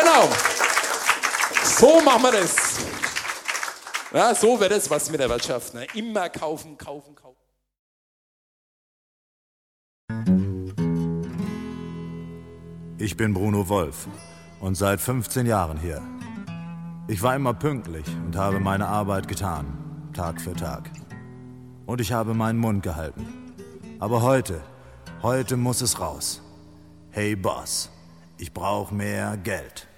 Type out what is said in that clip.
Genau. So machen wir das. Ja, so wird es was mit der Wirtschaft. Ne? Immer kaufen, kaufen, kaufen. Ich bin Bruno Wolf und seit 15 Jahren hier. Ich war immer pünktlich und habe meine Arbeit getan, Tag für Tag. Und ich habe meinen Mund gehalten. Aber heute muss es raus. Hey Boss, ich brauche mehr Geld.